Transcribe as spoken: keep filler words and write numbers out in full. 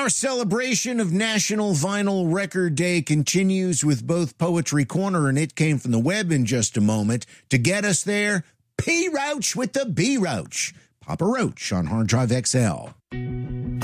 Our celebration of National Vinyl Record Day continues with both Poetry Corner and It Came from the Web in just a moment. To get us there, P. Roach with the B. Roach. Papa Roach on Hard Drive X L.